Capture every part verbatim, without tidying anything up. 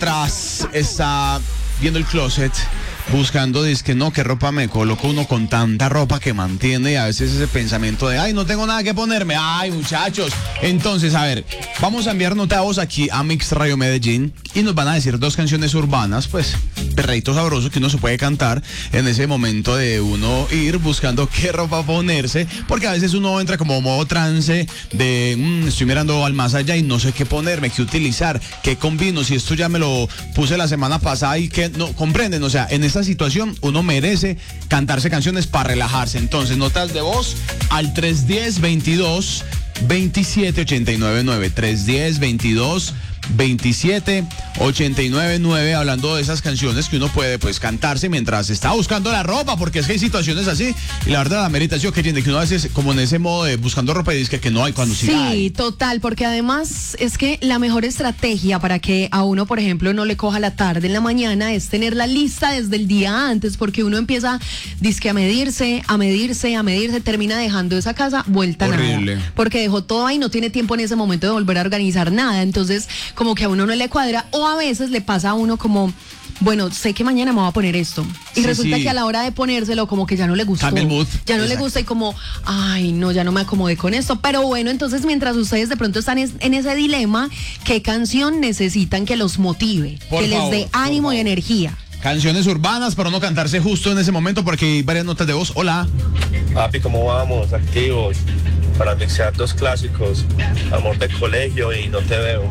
mientras está viendo el closet, buscando, dice que no, qué ropa me coloco uno con tanta ropa que mantiene, y a veces ese pensamiento de, ay, no tengo nada que ponerme, ay, muchachos. Entonces, a ver, vamos a enviar nota de voz aquí a Mix Radio Medellín y nos van a decir dos canciones urbanas, pues, perreíto sabroso que uno se puede cantar en ese momento de uno ir buscando qué ropa ponerse, porque a veces uno entra como modo trance de, mmm, estoy mirando al más allá y no sé qué ponerme, qué utilizar, qué combino, si esto ya me lo puse la semana pasada y que no, comprenden, o sea, en esta situación uno merece cantarse canciones para relajarse. Entonces, notas de voz al tres diez, veintidós, veintisiete, ochenta y nueve nueve, tres diez, veintidós, veintisiete, ochenta y nueve nueve, hablando de esas canciones que uno puede pues cantarse mientras está buscando la ropa, porque es que hay situaciones así y la verdad la meritación que tiene que uno a veces como en ese modo de buscando ropa y dice que no hay cuando sí, sí hay. Total, porque además es que la mejor estrategia para que a uno, por ejemplo, no le coja la tarde en la mañana es tener la lista desde el día antes, porque uno empieza dizque a medirse, a medirse, a medirse, termina dejando esa casa vuelta horrible, nada, porque dejó todo ahí, no tiene tiempo en ese momento de volver a organizar nada, entonces como que a uno no le cuadra, o a veces le pasa a uno como, bueno, sé que mañana me voy a poner esto, y sí, resulta sí. que a la hora de ponérselo como que ya no le gustó, cambia el mood. ya no Exacto. le gusta y como, ay no, ya no me acomodé con esto, pero bueno, entonces mientras ustedes de pronto están es, en ese dilema, ¿qué canción necesitan que los motive, por que favor, les dé ánimo y energía? Canciones urbanas para no cantarse justo en ese momento, porque hay varias notas de voz. Hola. Papi, ¿cómo vamos? Activos para mixear dos clásicos, Amor de Colegio y No Te Veo.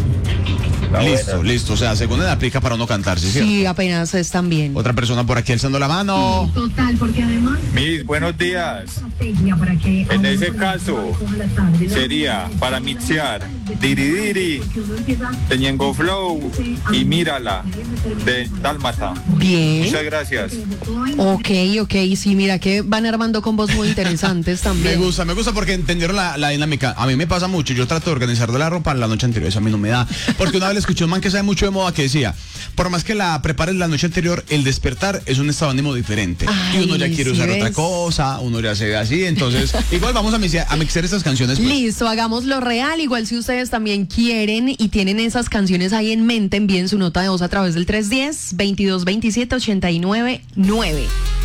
La listo, buena. listo. O sea, según él aplica para no cantarse, ¿cierto? Sí, apenas están bien. Otra persona por aquí alzando la mano. Total, porque además... Mis buenos días. Para que En ese caso, sería para mixear Diri Diri, de Ñengo Flow y Mírala, de Dálmata. Bien. Muchas gracias. Ok, ok, sí, mira que van armando combos muy interesantes Me también. gusta, me gusta porque entendieron la, la dinámica. A mí me pasa mucho, yo trato de organizar de la ropa la noche anterior, eso a mí no me da. Porque una vez le escuché a un man que sabe mucho de moda que decía, por más que la prepares la noche anterior, el despertar es un estado de ánimo diferente. Ay, y uno ya quiere ¿sí usar ves? otra cosa, uno ya se ve así, entonces igual vamos a mixear, a mixear estas canciones. Pues. Listo, hagámoslo real. Igual si ustedes también quieren y tienen esas canciones ahí en mente, envíen su nota de voz a través del tres diez, veintidós, veintisiete, ochenta y nueve nueve.